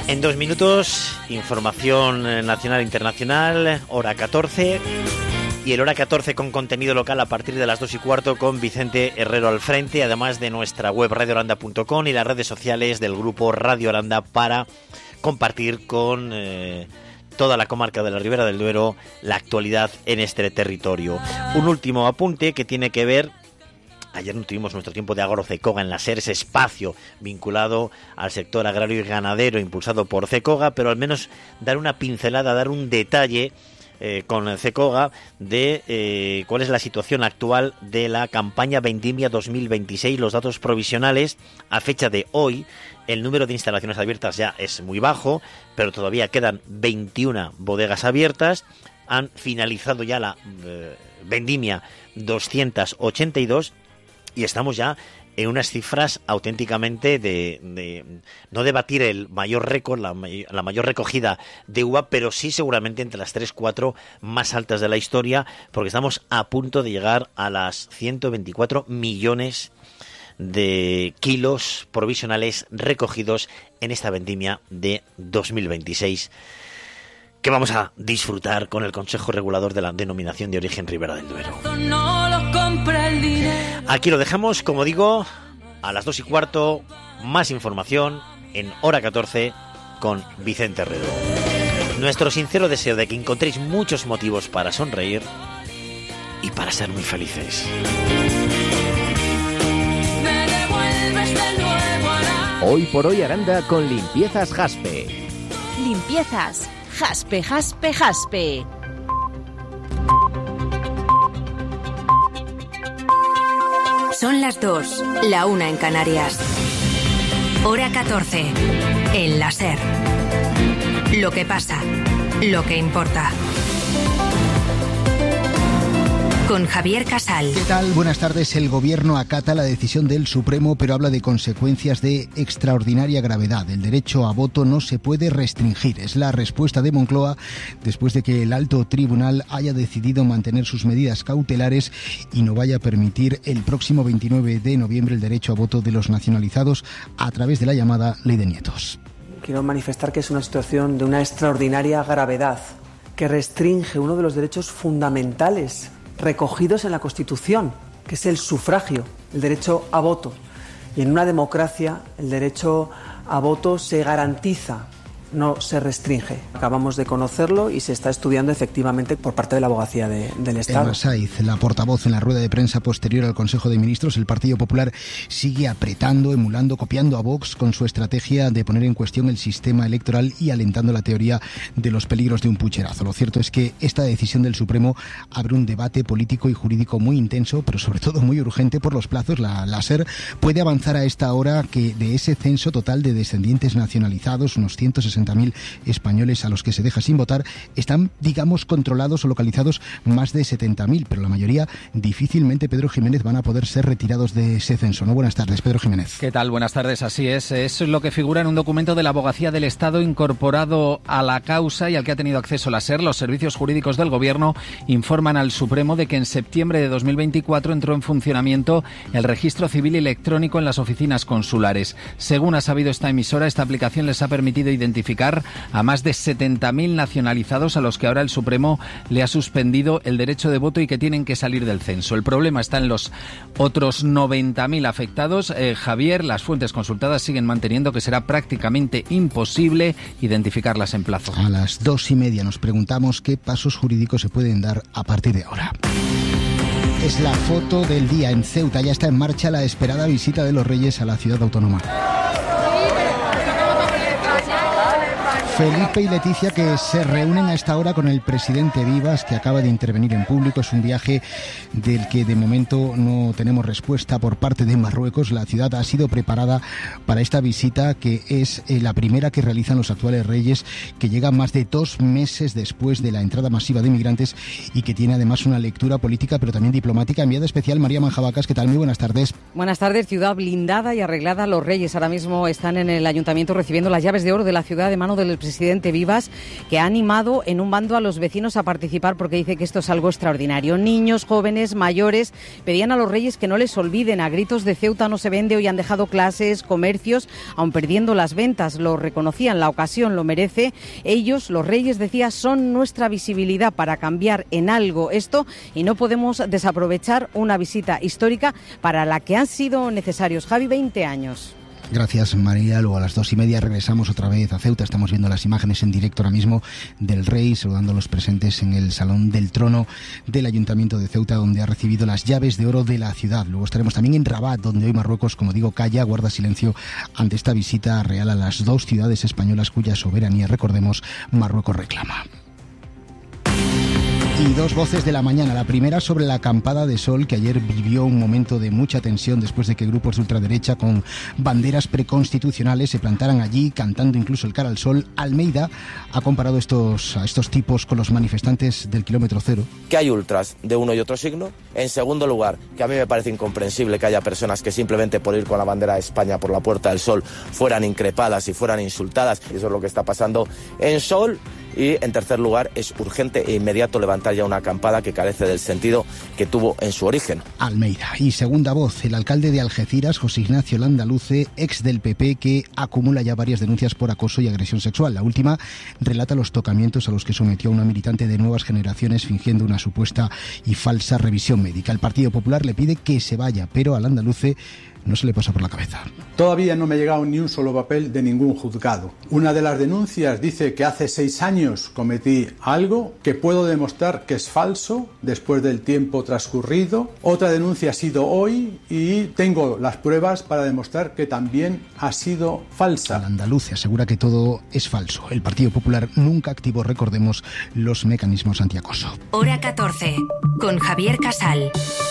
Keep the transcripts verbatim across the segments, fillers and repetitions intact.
En dos minutos, información nacional e internacional, hora catorce, y el hora catorce con contenido local a partir de las dos y cuarto con Vicente Herrero al frente, además de nuestra web radio aranda punto com y las redes sociales del grupo Radio Aranda para compartir con eh, toda la comarca de la Ribera del Duero la actualidad en este territorio. Un último apunte que tiene que ver... Ayer no tuvimos nuestro tiempo de Agro Cecoga en la SER, ese espacio vinculado al sector agrario y ganadero impulsado por Cecoga, pero al menos dar una pincelada, dar un detalle eh, con Cecoga de eh, cuál es la situación actual de la campaña Vendimia dos mil veintiséis. Los datos provisionales a fecha de hoy, el número de instalaciones abiertas ya es muy bajo, pero todavía quedan veintiuna bodegas abiertas. Han finalizado ya la eh, Vendimia doscientos ochenta y dos. Y estamos ya en unas cifras auténticamente de, de no de batir el mayor récord, la, la mayor recogida de uva, pero sí seguramente entre las tres, cuatro más altas de la historia, porque estamos a punto de llegar a las ciento veinticuatro millones de kilos provisionales recogidos en esta vendimia de dos mil veintiséis, que vamos a disfrutar con el Consejo Regulador de la Denominación de Origen Ribera del Duero. Aquí lo dejamos, como digo, a las dos y cuarto, más información en hora catorce con Vicente Herrero. Nuestro sincero deseo de que encontréis muchos motivos para sonreír y para ser muy felices. Hoy por hoy Aranda con Limpiezas Jaspe. Limpiezas Jaspe, Jaspe, Jaspe. Son las dos, la una en Canarias. Hora catorce, en la SER. Lo que pasa, lo que importa. Con Javier Casal. ¿Qué tal? Buenas tardes. El Gobierno acata la decisión del Supremo, pero habla de consecuencias de extraordinaria gravedad. El derecho a voto no se puede restringir. Es la respuesta de Moncloa después de que el alto tribunal haya decidido mantener sus medidas cautelares y no vaya a permitir el próximo veintinueve de noviembre el derecho a voto de los nacionalizados a través de la llamada Ley de Nietos. Quiero manifestar que es una situación de una extraordinaria gravedad que restringe uno de los derechos fundamentales recogidos en la Constitución, que es el sufragio, el derecho a voto. Y en una democracia el derecho a voto se garantiza, no se restringe. Acabamos de conocerlo y se está estudiando efectivamente por parte de la Abogacía de, del Estado. Emma Saiz, la portavoz en la rueda de prensa posterior al Consejo de Ministros, el Partido Popular sigue apretando, emulando, copiando a Vox con su estrategia de poner en cuestión el sistema electoral y alentando la teoría de los peligros de un pucherazo. Lo cierto es que esta decisión del Supremo abre un debate político y jurídico muy intenso, pero sobre todo muy urgente por los plazos. La, la SER puede avanzar a esta hora que de ese censo total de descendientes nacionalizados, unos ciento sesenta mil españoles a los que se deja sin votar, están, digamos, controlados o localizados más de setenta mil, pero la mayoría difícilmente, Pedro Jiménez, van a poder ser retirados de ese censo. ¿No? Buenas tardes, Pedro Jiménez. ¿Qué tal? Buenas tardes, así es. Eso es lo que figura en un documento de la Abogacía del Estado incorporado a la causa y al que ha tenido acceso la SER. Los servicios jurídicos del Gobierno informan al Supremo de que en septiembre de dos mil veinticuatro entró en funcionamiento el registro civil electrónico en las oficinas consulares. Según ha sabido esta emisora, esta aplicación les ha permitido identificar a más de setenta mil nacionalizados a los que ahora el Supremo le ha suspendido el derecho de voto y que tienen que salir del censo. El problema está en los otros noventa mil afectados. Eh, Javier, las fuentes consultadas siguen manteniendo que será prácticamente imposible identificarlas en plazo. A las dos y media nos preguntamos qué pasos jurídicos se pueden dar a partir de ahora. Es la foto del día en Ceuta. Ya está en marcha la esperada visita de los Reyes a la ciudad autónoma. Felipe y Leticia, que se reúnen a esta hora con el presidente Vivas, que acaba de intervenir en público. Es un viaje del que de momento no tenemos respuesta por parte de Marruecos. La ciudad ha sido preparada para esta visita, que es la primera que realizan los actuales reyes, que llega más de dos meses después de la entrada masiva de migrantes y que tiene además una lectura política pero también diplomática. Enviada especial María Manjabacas, ¿qué tal? Muy buenas tardes. Buenas tardes. Ciudad blindada y arreglada. Los reyes ahora mismo están en el ayuntamiento recibiendo las llaves de oro de la ciudad de mano del vicepresidente Vivas, que ha animado en un bando a los vecinos a participar porque dice que esto es algo extraordinario. Niños, jóvenes, mayores pedían a los reyes que no les olviden. A gritos de Ceuta no se vende, hoy han dejado clases, comercios, aun perdiendo las ventas. Lo reconocían, la ocasión lo merece. Ellos, los reyes, decía, son nuestra visibilidad para cambiar en algo esto y no podemos desaprovechar una visita histórica para la que han sido necesarios, Javi, veinte años. Gracias, María. Luego a las dos y media regresamos otra vez a Ceuta. Estamos viendo las imágenes en directo ahora mismo del rey saludando a los presentes en el Salón del Trono del Ayuntamiento de Ceuta, donde ha recibido las llaves de oro de la ciudad. Luego estaremos también en Rabat, donde hoy Marruecos, como digo, calla, guarda silencio ante esta visita real a las dos ciudades españolas cuya soberanía, recordemos, Marruecos reclama. Y dos voces de la mañana. La primera sobre la acampada de Sol, que ayer vivió un momento de mucha tensión después de que grupos de ultraderecha con banderas preconstitucionales se plantaran allí, cantando incluso el Cara al Sol. Almeida ha comparado estos, a estos tipos con los manifestantes del kilómetro cero. Que hay ultras de uno y otro signo. En segundo lugar, que a mí me parece incomprensible que haya personas que simplemente por ir con la bandera de España por la Puerta del Sol fueran increpadas y fueran insultadas. Y eso es lo que está pasando en Sol. Y, en tercer lugar, es urgente e inmediato levantar ya una acampada que carece del sentido que tuvo en su origen. Almeida. Y segunda voz, el alcalde de Algeciras, José Ignacio Landaluce, ex del P P, que acumula ya varias denuncias por acoso y agresión sexual. La última relata los tocamientos a los que sometió a una militante de Nuevas Generaciones fingiendo una supuesta y falsa revisión médica. El Partido Popular le pide que se vaya, pero a Landaluce no se le pasa por la cabeza. Todavía no me ha llegado ni un solo papel de ningún juzgado. Una de las denuncias dice que hace seis años cometí algo que puedo demostrar que es falso después del tiempo transcurrido. Otra denuncia ha sido hoy y tengo las pruebas para demostrar que también ha sido falsa. El andaluz asegura que todo es falso. El Partido Popular nunca activó, recordemos, los mecanismos antiacoso. Hora catorce, con Javier Casal.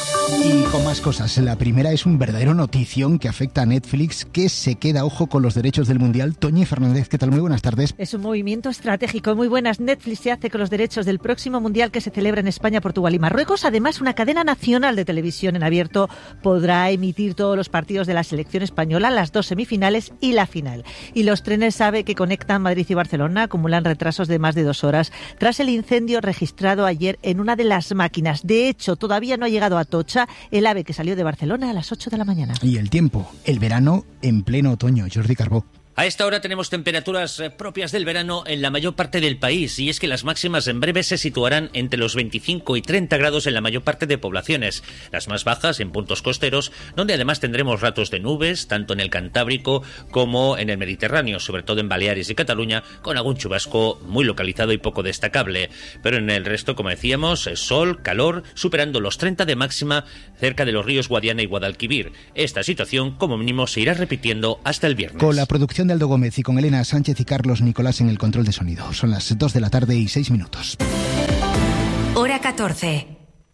Y con más cosas. La primera es un verdadero notición que afecta a Netflix, que se queda, ojo, con los derechos del Mundial. Toñi Fernández, ¿qué tal? Muy buenas tardes. Es un movimiento estratégico. Muy buenas. Netflix se hace con los derechos del próximo Mundial que se celebra en España, Portugal y Marruecos. Además, una cadena nacional de televisión en abierto podrá emitir todos los partidos de la selección española, las dos semifinales y la final. Y los trenes AVE que conectan Madrid y Barcelona acumulan retrasos de más de dos horas tras el incendio registrado ayer en una de las máquinas. De hecho, todavía no ha llegado a Atocha el AVE que salió de Barcelona a las ocho de la mañana. Y el tiempo, el verano en pleno otoño. Jordi Carbó. A esta hora tenemos temperaturas propias del verano en la mayor parte del país, y es que las máximas en breve se situarán entre los veinticinco y treinta grados en la mayor parte de poblaciones, las más bajas en puntos costeros, donde además tendremos ratos de nubes, tanto en el Cantábrico como en el Mediterráneo, sobre todo en Baleares y Cataluña, con algún chubasco muy localizado y poco destacable. Pero en el resto, como decíamos, sol, calor, superando los treinta de máxima cerca de los ríos Guadiana y Guadalquivir. Esta situación, como mínimo, se irá repitiendo hasta el viernes. Con la producción de Aldo Gómez y con Elena Sánchez y Carlos Nicolás en el control de sonido. Son las dos de la tarde y seis minutos. Hora catorce.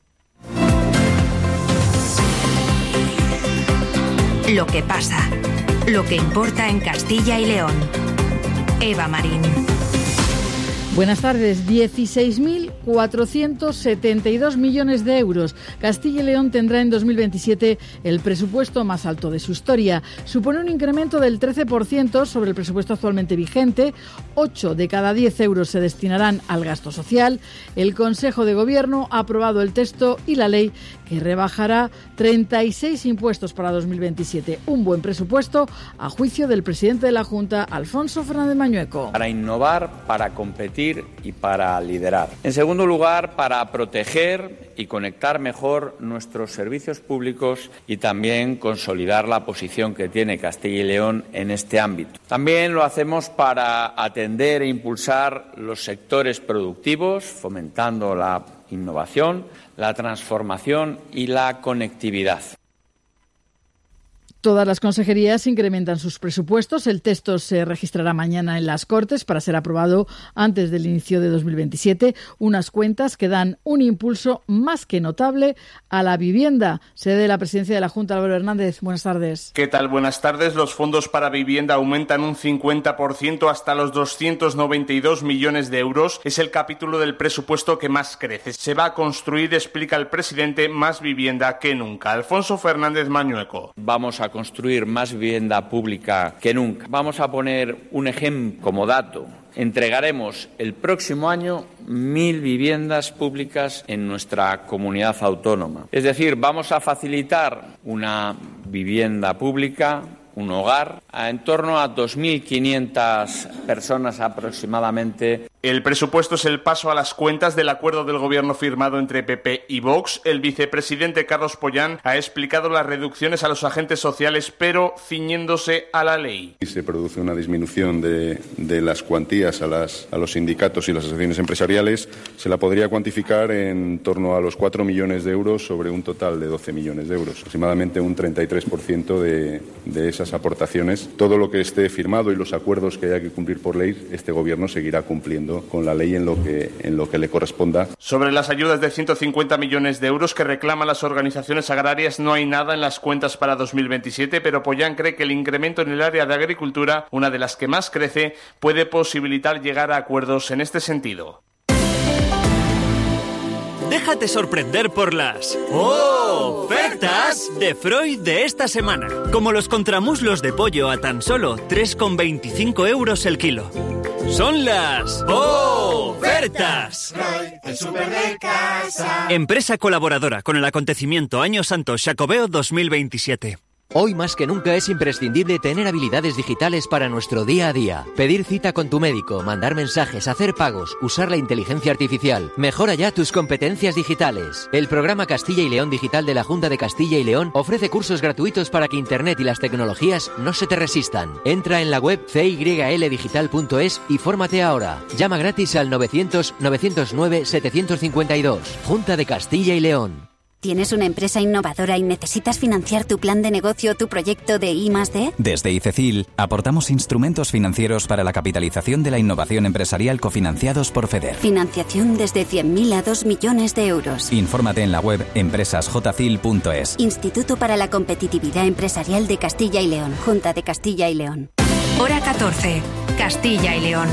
Lo que pasa, lo que importa en Castilla y León. Eva Marín. Buenas tardes. dieciséis mil cuatrocientos setenta y dos millones de euros. Castilla y León tendrá en dos mil veintisiete el presupuesto más alto de su historia. Supone un incremento del trece por ciento sobre el presupuesto actualmente vigente. ocho de cada diez euros se destinarán al gasto social. El Consejo de Gobierno ha aprobado el texto y la ley que rebajará treinta y seis impuestos para dos mil veintisiete. Un buen presupuesto, a juicio del presidente de la Junta, Alfonso Fernández Mañueco. Para innovar, para competir y para liderar. En segundo lugar, para proteger y conectar mejor nuestros servicios públicos y también consolidar la posición que tiene Castilla y León en este ámbito. También lo hacemos para atender e impulsar los sectores productivos, fomentando la innovación, la transformación y la conectividad. Todas las consejerías incrementan sus presupuestos. El texto se registrará mañana en las Cortes para ser aprobado antes del inicio de dos mil veintisiete. Unas cuentas que dan un impulso más que notable a la vivienda. Sede de la presidencia de la Junta, Álvaro Hernández. Buenas tardes. ¿Qué tal? Buenas tardes. Los fondos para vivienda aumentan un cincuenta por ciento hasta los doscientos noventa y dos millones de euros. Es el capítulo del presupuesto que más crece. Se va a construir, explica el presidente, más vivienda que nunca. Alfonso Fernández Mañueco. Vamos a a construir más vivienda pública que nunca. Vamos a poner un ejemplo como dato. Entregaremos el próximo año mil viviendas públicas en nuestra comunidad autónoma. Es decir, vamos a facilitar una vivienda pública, un hogar, a en torno a dos mil quinientas personas aproximadamente. El presupuesto es el paso a las cuentas del acuerdo del Gobierno firmado entre P P y Vox. El vicepresidente Carlos Pollán ha explicado las reducciones a los agentes sociales, pero ciñéndose a la ley. Se produce una disminución de, de las cuantías a, las, a los sindicatos y las asociaciones empresariales. Se la podría cuantificar en torno a los cuatro millones de euros sobre un total de doce millones de euros. Aproximadamente un treinta y tres por ciento de, de esas aportaciones. Todo lo que esté firmado y los acuerdos que haya que cumplir por ley, este Gobierno seguirá cumpliendo con la ley en lo que en lo que le corresponda. Sobre las ayudas de ciento cincuenta millones de euros que reclaman las organizaciones agrarias, no hay nada en las cuentas para dos mil veintisiete, pero Pollán cree que el incremento en el área de agricultura, una de las que más crece, puede posibilitar llegar a acuerdos en este sentido. Déjate sorprender por las ofertas de Freud de esta semana. Como los contramuslos de pollo a tan solo tres con veinticinco euros el kilo. Son las ofertas. Freud, el súper de casa. Empresa colaboradora con el acontecimiento Año Santo Xacobeo dos mil veintisiete. Hoy más que nunca es imprescindible tener habilidades digitales para nuestro día a día. Pedir cita con tu médico, mandar mensajes, hacer pagos, usar la inteligencia artificial. Mejora ya tus competencias digitales. El programa Castilla y León Digital de la Junta de Castilla y León ofrece cursos gratuitos para que Internet y las tecnologías no se te resistan. Entra en la web c y l digital punto es y fórmate ahora. Llama gratis al novecientos, novecientos nueve, setecientos cincuenta y dos. Junta de Castilla y León. ¿Tienes una empresa innovadora y necesitas financiar tu plan de negocio o tu proyecto de I más D? Desde ICECIL aportamos instrumentos financieros para la capitalización de la innovación empresarial cofinanciados por FEDER. Financiación desde cien mil a dos millones de euros. Infórmate en la web empresas j c i l punto es. Instituto para la Competitividad Empresarial de Castilla y León. Junta de Castilla y León. Hora catorce. Castilla y León.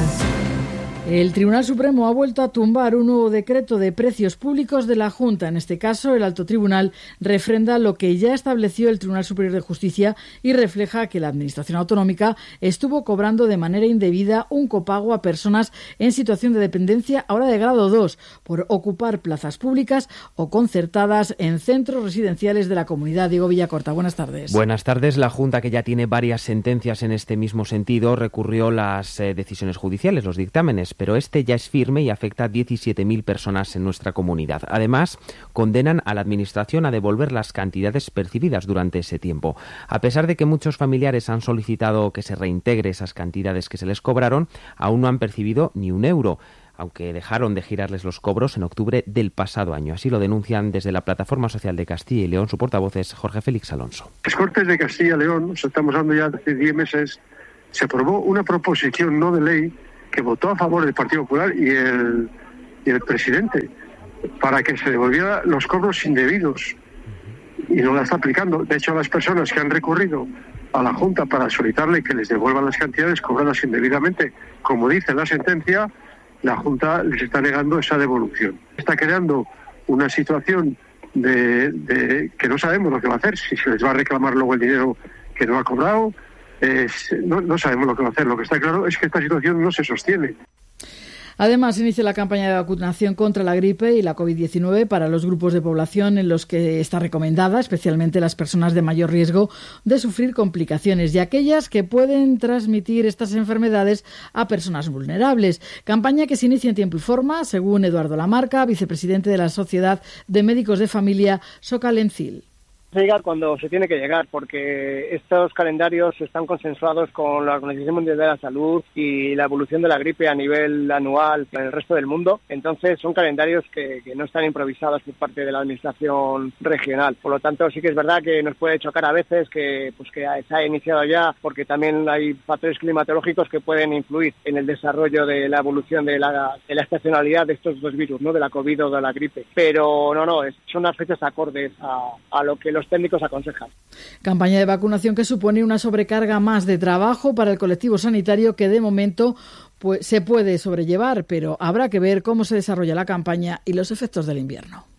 El Tribunal Supremo ha vuelto a tumbar un nuevo decreto de precios públicos de la Junta. En este caso, el Alto Tribunal refrenda lo que ya estableció el Tribunal Superior de Justicia y refleja que la Administración Autonómica estuvo cobrando de manera indebida un copago a personas en situación de dependencia, ahora de grado dos, por ocupar plazas públicas o concertadas en centros residenciales de la comunidad. Diego Villacorta, buenas tardes. Buenas tardes. La Junta, que ya tiene varias sentencias en este mismo sentido, recurrió las eh, decisiones judiciales, los dictámenes, pero este ya es firme y afecta a diecisiete mil personas en nuestra comunidad. Además, condenan a la Administración a devolver las cantidades percibidas durante ese tiempo. A pesar de que muchos familiares han solicitado que se reintegre esas cantidades que se les cobraron, aún no han percibido ni un euro, aunque dejaron de girarles los cobros en octubre del pasado año. Así lo denuncian desde la Plataforma Social de Castilla y León. Su portavoz es Jorge Félix Alonso. Las Cortes de Castilla y León, nos estamos dando ya hace diez meses, se aprobó una proposición no de ley que votó a favor del Partido Popular y el, y el presidente para que se devolvieran los cobros indebidos, y no la está aplicando. De hecho, las personas que han recurrido a la Junta para solicitarle que les devuelvan las cantidades cobradas indebidamente, como dice la sentencia, la Junta les está negando esa devolución. Está creando una situación de, de que no sabemos lo que va a hacer, si se les va a reclamar luego el dinero que no ha cobrado. Eh, no, no sabemos lo que va a hacer. Lo que está claro es que esta situación no se sostiene. Además, inicia la campaña de vacunación contra la gripe y la covid diecinueve para los grupos de población en los que está recomendada, especialmente las personas de mayor riesgo de sufrir complicaciones y aquellas que pueden transmitir estas enfermedades a personas vulnerables. Campaña que se inicia en tiempo y forma, según Eduardo Lamarca, vicepresidente de la Sociedad de Médicos de Familia Socalencil. Se llega cuando se tiene que llegar, porque estos calendarios están consensuados con la Organización Mundial de la Salud y la evolución de la gripe a nivel anual en el resto del mundo. Entonces son calendarios que, que no están improvisados por parte de la administración regional. Por lo tanto, sí que es verdad que nos puede chocar a veces que pues que se ha iniciado ya, porque también hay factores climatológicos que pueden influir en el desarrollo de la evolución de la, de la estacionalidad de estos dos virus, ¿no? De la COVID o de la gripe. Pero no, no, es, son unas fechas acordes a, a lo que los técnicos aconsejan. Campaña de vacunación que supone una sobrecarga más de trabajo para el colectivo sanitario que de momento pues, se puede sobrellevar, pero habrá que ver cómo se desarrolla la campaña y los efectos del invierno.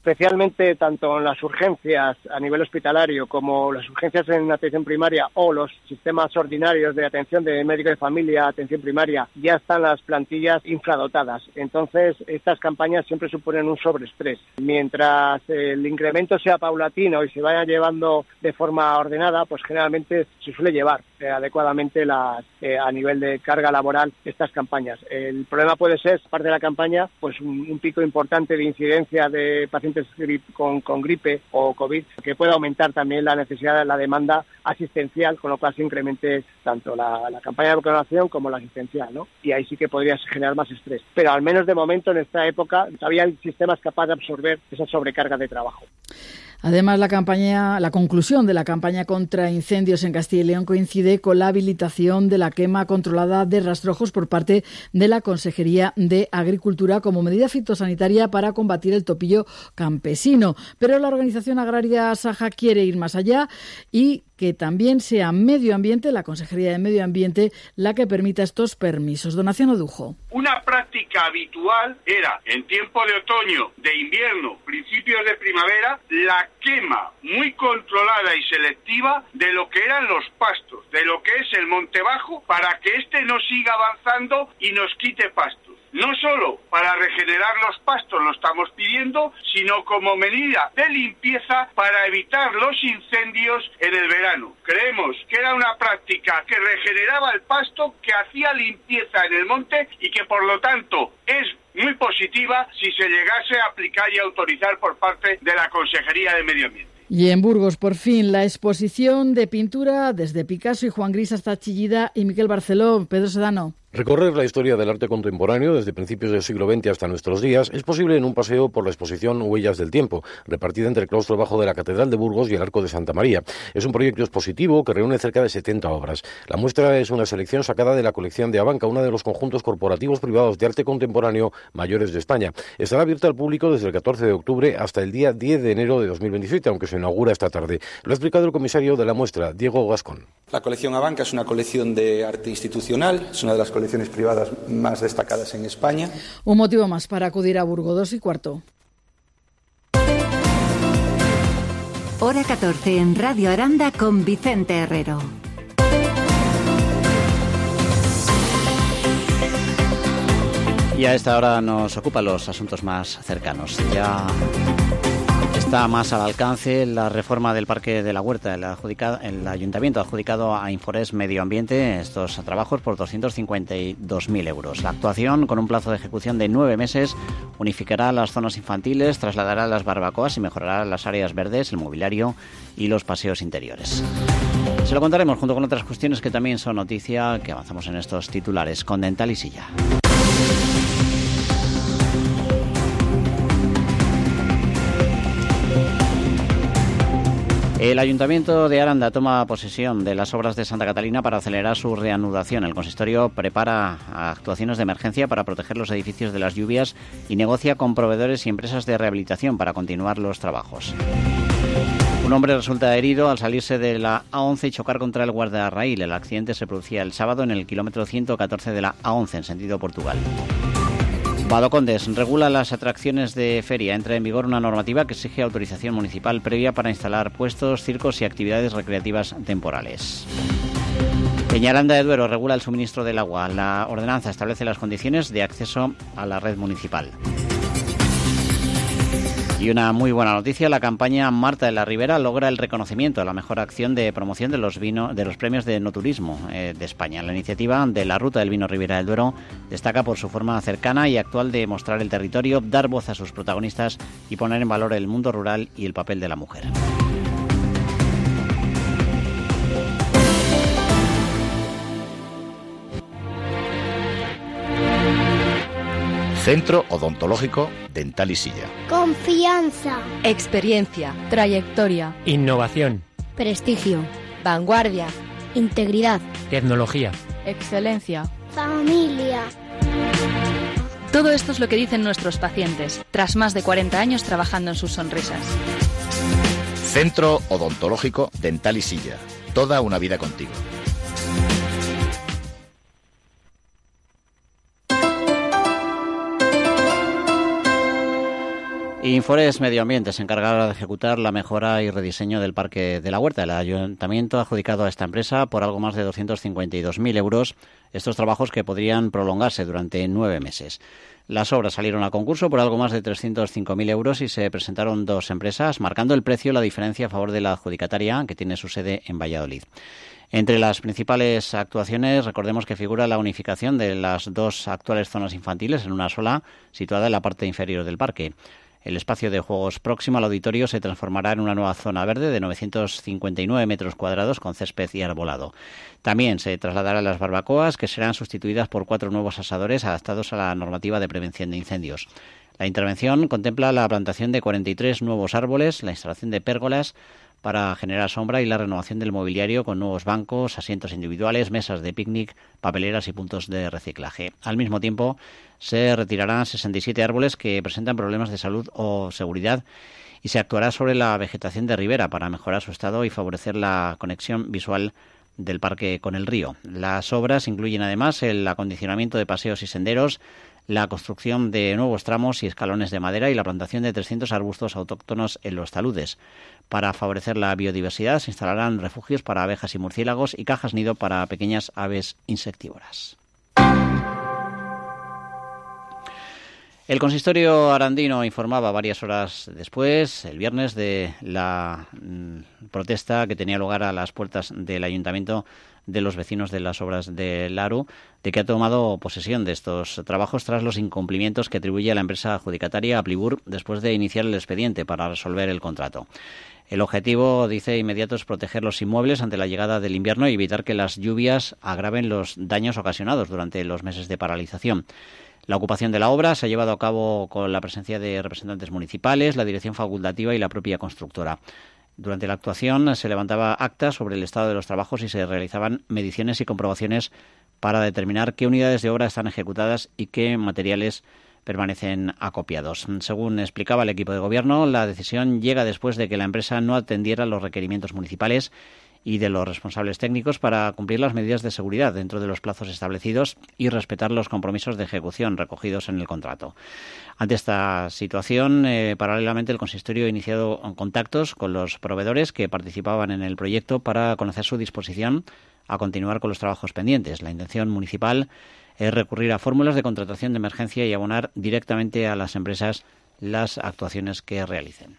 especialmente tanto en las urgencias a nivel hospitalario como las urgencias en atención primaria o los sistemas ordinarios de atención de médico de familia, atención primaria, ya están las plantillas infradotadas. Entonces, estas campañas siempre suponen un sobreestrés. Mientras el incremento sea paulatino y se vaya llevando de forma ordenada, pues generalmente se suele llevar eh, adecuadamente las, eh, a nivel de carga laboral estas campañas. El problema puede ser, parte de la campaña, pues un, un pico importante de incidencia de pacientes grip, con, con gripe o COVID, que puede aumentar también la necesidad de la demanda asistencial, con lo cual se incremente tanto la, la campaña de vacunación como la asistencial, ¿no? Y ahí sí que podría generar más estrés. Pero al menos de momento, en esta época, todavía hay sistemas capaces de absorber esa sobrecarga de trabajo. Además, la campaña, la conclusión de la campaña contra incendios en Castilla y León coincide con la habilitación de la quema controlada de rastrojos por parte de la Consejería de Agricultura como medida fitosanitaria para combatir el topillo campesino. Pero la organización agraria Saja quiere ir más allá y que también sea Medio Ambiente, la Consejería de Medio Ambiente, la que permita estos permisos. Donación Odujo. Una práctica habitual era, en tiempo de otoño, de invierno, principios de primavera, la quema muy controlada y selectiva de lo que eran los pastos, de lo que es el monte bajo, para que éste no siga avanzando y nos quite pastos. No solo para regenerar los pastos lo estamos pidiendo, sino como medida de limpieza para evitar los incendios en el verano. Creemos que era una práctica que regeneraba el pasto, que hacía limpieza en el monte y que por lo tanto es muy positiva si se llegase a aplicar y autorizar por parte de la Consejería de Medio Ambiente. Y en Burgos, por fin, la exposición de pintura desde Picasso y Juan Gris hasta Chillida y Miquel Barceló. Pedro Sedano. Recorrer la historia del arte contemporáneo desde principios del siglo veinte hasta nuestros días es posible en un paseo por la exposición Huellas del Tiempo, repartida entre el claustro bajo de la Catedral de Burgos y el Arco de Santa María. Es un proyecto expositivo que reúne cerca de setenta obras. La muestra es una selección sacada de la colección de Abanca, uno de los conjuntos corporativos privados de arte contemporáneo mayores de España. Estará abierta al público desde el catorce de octubre hasta el día diez de enero de dos mil veintisiete, aunque se inaugura esta tarde. Lo ha explicado el comisario de la muestra, Diego Gascón. La colección Abanca es una colección de arte institucional, es una de las colecciones privadas más destacadas en España. Un motivo más para acudir a Burgos. Dos y cuarto. Hora catorce en Radio Aranda con Vicente Herrero. Y a esta hora nos ocupan los asuntos más cercanos. Ya está más al alcance la reforma del Parque de la Huerta. El, adjudicado, el Ayuntamiento ha adjudicado a Inforest Medio Ambiente estos trabajos por doscientos cincuenta y dos mil euros. La actuación, con un plazo de ejecución de nueve meses, unificará las zonas infantiles, trasladará las barbacoas y mejorará las áreas verdes, el mobiliario y los paseos interiores. Se lo contaremos junto con otras cuestiones que también son noticia, que avanzamos en estos titulares con Dental y Silla. El Ayuntamiento de Aranda toma posesión de las obras de Santa Catalina para acelerar su reanudación. El consistorio prepara actuaciones de emergencia para proteger los edificios de las lluvias y negocia con proveedores y empresas de rehabilitación para continuar los trabajos. Un hombre resulta herido al salirse de la A once y chocar contra el guardarraíl. El accidente se producía el sábado en el kilómetro ciento catorce de la A once en sentido Portugal. Badocondes regula las atracciones de feria. Entra en vigor una normativa que exige autorización municipal previa para instalar puestos, circos y actividades recreativas temporales. Peñaranda de Duero regula el suministro del agua. La ordenanza establece las condiciones de acceso a la red municipal. Y una muy buena noticia, la campaña Marta de la Ribera logra el reconocimiento a la mejor acción de promoción de los vino, de los premios de Enoturismo eh, de España. La iniciativa de la Ruta del Vino Ribera del Duero destaca por su forma cercana y actual de mostrar el territorio, dar voz a sus protagonistas y poner en valor el mundo rural y el papel de la mujer. Centro Odontológico Dental y Silla. Confianza. Experiencia. Trayectoria. Innovación. Prestigio. Vanguardia. Integridad. Tecnología. Excelencia. Familia. Todo esto es lo que dicen nuestros pacientes, tras más de cuarenta años trabajando en sus sonrisas. Centro Odontológico Dental y Silla. Toda una vida contigo. Infores Medio Ambiente se encargará de ejecutar la mejora y rediseño del Parque de la Huerta. El Ayuntamiento ha adjudicado a esta empresa por algo más de doscientos cincuenta y dos mil euros estos trabajos que podrían prolongarse durante nueve meses. Las obras salieron a concurso por algo más de trescientos cinco mil euros y se presentaron dos empresas, marcando el precio la diferencia a favor de la adjudicataria, que tiene su sede en Valladolid. Entre las principales actuaciones, recordemos que figura la unificación de las dos actuales zonas infantiles en una sola, situada en la parte inferior del parque. El espacio de juegos próximo al auditorio se transformará en una nueva zona verde de novecientos cincuenta y nueve metros cuadrados con césped y arbolado. También se trasladarán las barbacoas, que serán sustituidas por cuatro nuevos asadores adaptados a la normativa de prevención de incendios. La intervención contempla la plantación de cuarenta y tres nuevos árboles, la instalación de pérgolas para generar sombra y la renovación del mobiliario con nuevos bancos, asientos individuales, mesas de picnic, papeleras y puntos de reciclaje. Al mismo tiempo, se retirarán sesenta y siete árboles que presentan problemas de salud o seguridad y se actuará sobre la vegetación de ribera para mejorar su estado y favorecer la conexión visual del parque con el río. Las obras incluyen además el acondicionamiento de paseos y senderos, la construcción de nuevos tramos y escalones de madera y la plantación de trescientos arbustos autóctonos en los taludes. Para favorecer la biodiversidad se instalarán refugios para abejas y murciélagos y cajas nido para pequeñas aves insectívoras. El consistorio arandino informaba varias horas después, el viernes, de la mm, protesta que tenía lugar a las puertas del ayuntamiento de los vecinos de las obras de Laru, de que ha tomado posesión de estos trabajos tras los incumplimientos que atribuye a la empresa adjudicataria Aplibur después de iniciar el expediente para resolver el contrato. El objetivo, dice, inmediato es proteger los inmuebles ante la llegada del invierno y evitar que las lluvias agraven los daños ocasionados durante los meses de paralización. La ocupación de la obra se ha llevado a cabo con la presencia de representantes municipales, la dirección facultativa y la propia constructora. Durante la actuación se levantaba acta sobre el estado de los trabajos y se realizaban mediciones y comprobaciones para determinar qué unidades de obra están ejecutadas y qué materiales permanecen acopiados. Según explicaba el equipo de gobierno, la decisión llega después de que la empresa no atendiera los requerimientos municipales y de los responsables técnicos para cumplir las medidas de seguridad dentro de los plazos establecidos y respetar los compromisos de ejecución recogidos en el contrato. Ante esta situación, eh, paralelamente el consistorio ha iniciado contactos con los proveedores que participaban en el proyecto para conocer su disposición a continuar con los trabajos pendientes. La intención municipal es recurrir a fórmulas de contratación de emergencia y abonar directamente a las empresas las actuaciones que realicen.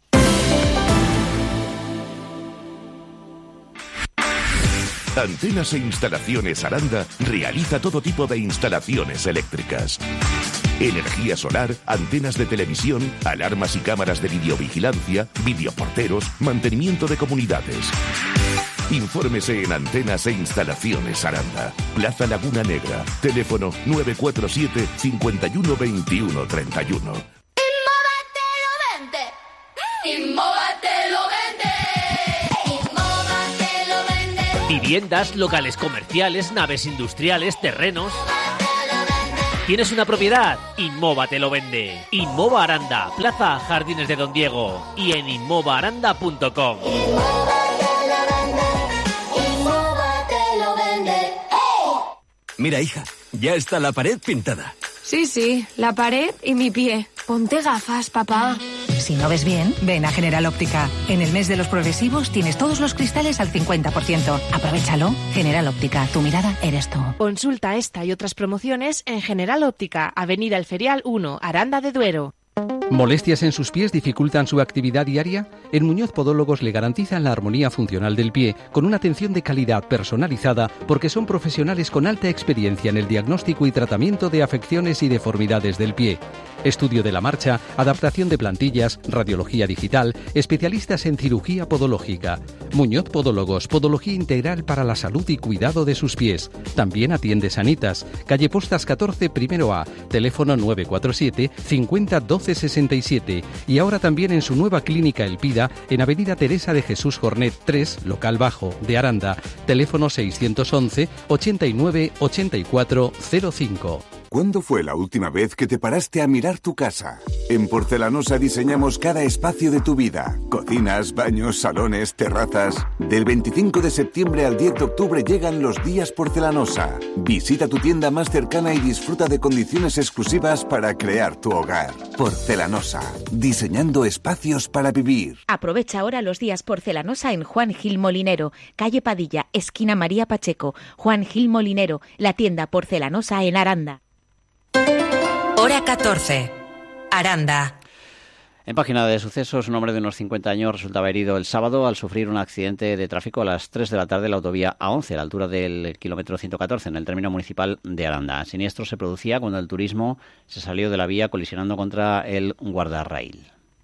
Antenas e Instalaciones Aranda realiza todo tipo de instalaciones eléctricas. Energía solar, antenas de televisión, alarmas y cámaras de videovigilancia, videoporteros, mantenimiento de comunidades. Infórmese en Antenas e Instalaciones Aranda, Plaza Laguna Negra, teléfono nueve cuatro siete, cinco uno dos uno tres uno. ¡Inmóvate lo vende! ¡Inmóvate lo vende! Viviendas, locales comerciales, naves industriales, terrenos. ¿Tienes una propiedad? Inmova te lo vende. Inmova Aranda, Plaza Jardines de Don Diego y en inmova aranda punto com. Mira, hija, ya está la pared pintada. Sí, sí, la pared y mi pie. Ponte gafas, papá. Si no ves bien, ven a General Óptica. En el mes de los progresivos tienes todos los cristales al cincuenta por ciento. Aprovechalo. General Óptica, tu mirada eres tú. Consulta esta y otras promociones en General Óptica, Avenida El Ferial uno, Aranda de Duero. ¿Molestias en sus pies dificultan su actividad diaria? En Muñoz Podólogos le garantizan la armonía funcional del pie con una atención de calidad personalizada porque son profesionales con alta experiencia en el diagnóstico y tratamiento de afecciones y deformidades del pie. Estudio de la marcha, adaptación de plantillas, radiología digital, especialistas en cirugía podológica. Muñoz Podólogos, podología integral para la salud y cuidado de sus pies. También atiende Sanitas, calle Postas catorce, primero A, teléfono nueve cuatro siete, cincuenta, doce sesenta y siete y ahora también en su nueva clínica El Pida en Avenida Teresa de Jesús Jornet tres, local bajo, de Aranda, teléfono seiscientos once, ochenta y nueve, ochenta y cuatro cero cinco. ¿Cuándo fue la última vez que te paraste a mirar tu casa? En Porcelanosa diseñamos cada espacio de tu vida. Cocinas, baños, salones, terrazas. Del veinticinco de septiembre al diez de octubre llegan los días Porcelanosa. Visita tu tienda más cercana y disfruta de condiciones exclusivas para crear tu hogar. Porcelanosa, diseñando espacios para vivir. Aprovecha ahora los días Porcelanosa en Juan Gil Molinero, calle Padilla, esquina María Pacheco. Juan Gil Molinero, la tienda Porcelanosa en Aranda. Hora catorce. Aranda. En página de sucesos, un hombre de unos cincuenta años resultaba herido el sábado al sufrir un accidente de tráfico a las tres de la tarde en la autovía A once, a la altura del kilómetro ciento catorce, en el término municipal de Aranda. El siniestro se producía cuando el turismo se salió de la vía colisionando contra el guardarraíl.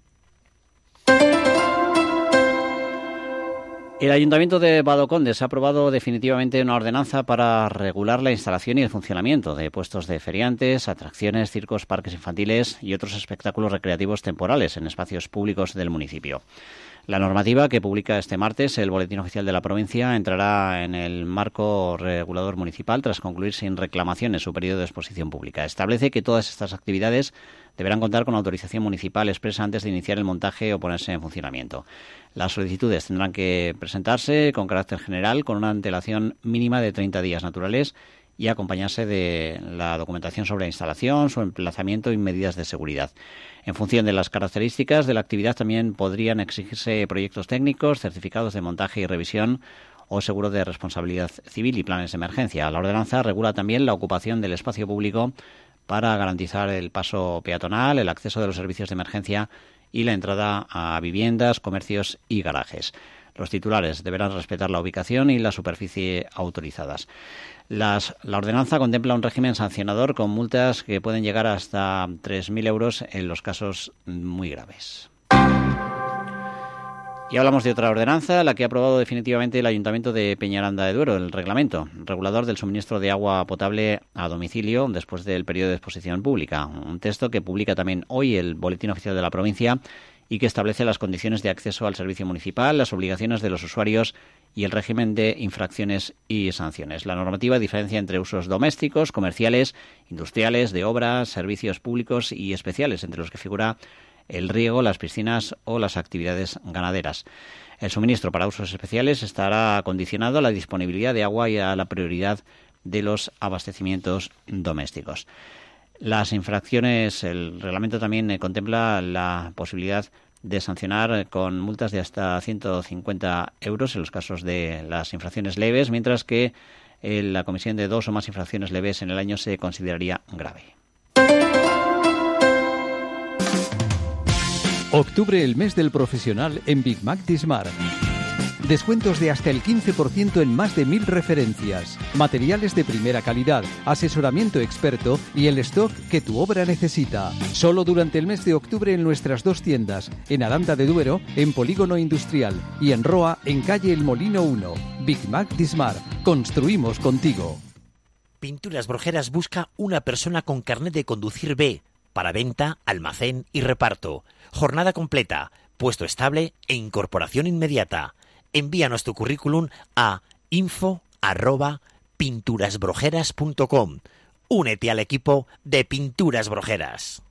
El Ayuntamiento de Badocondes ha aprobado definitivamente una ordenanza para regular la instalación y el funcionamiento de puestos de feriantes, atracciones, circos, parques infantiles y otros espectáculos recreativos temporales en espacios públicos del municipio. La normativa, que publica este martes el Boletín Oficial de la Provincia, entrará en el marco regulador municipal tras concluir sin reclamaciones su periodo de exposición pública. Establece que todas estas actividades deberán contar con autorización municipal expresa antes de iniciar el montaje o ponerse en funcionamiento. Las solicitudes tendrán que presentarse con carácter general con una antelación mínima de treinta días naturales y acompañarse de la documentación sobre la instalación, su emplazamiento y medidas de seguridad. En función de las características de la actividad también podrían exigirse proyectos técnicos, certificados de montaje y revisión o seguro de responsabilidad civil y planes de emergencia. La ordenanza regula también la ocupación del espacio público para garantizar el paso peatonal, el acceso de los servicios de emergencia y la entrada a viviendas, comercios y garajes. Los titulares deberán respetar la ubicación y la superficie autorizadas. Las, la ordenanza contempla un régimen sancionador con multas que pueden llegar hasta tres mil euros en los casos muy graves. Y hablamos de otra ordenanza, la que ha aprobado definitivamente el Ayuntamiento de Peñaranda de Duero, el reglamento regulador del suministro de agua potable a domicilio después del periodo de exposición pública. Un texto que publica también hoy el Boletín Oficial de la Provincia y que establece las condiciones de acceso al servicio municipal, las obligaciones de los usuarios y el régimen de infracciones y sanciones. La normativa diferencia entre usos domésticos, comerciales, industriales, de obras, servicios públicos y especiales, entre los que figura el riego, las piscinas o las actividades ganaderas. El suministro para usos especiales estará condicionado a la disponibilidad de agua y a la prioridad de los abastecimientos domésticos. Las infracciones, el reglamento también eh, contempla la posibilidad de sancionar con multas de hasta ciento cincuenta euros en los casos de las infracciones leves, mientras que eh, la comisión de dos o más infracciones leves en el año se consideraría grave. Octubre, el mes del profesional en Big Mac Dismar. Descuentos de hasta el quince por ciento en más de mil referencias, materiales de primera calidad, asesoramiento experto y el stock que tu obra necesita. Solo durante el mes de octubre en nuestras dos tiendas, en Aranda de Duero, en Polígono Industrial, y en Roa, en calle El Molino uno. Big Mac Dismar. Construimos contigo. Pinturas Brojeras busca una persona con carnet de conducir B para venta, almacén y reparto. Jornada completa, puesto estable e incorporación inmediata. Envíanos tu currículum a info arroba pinturasbrojeras punto com. Únete al equipo de Pinturas Brojeras.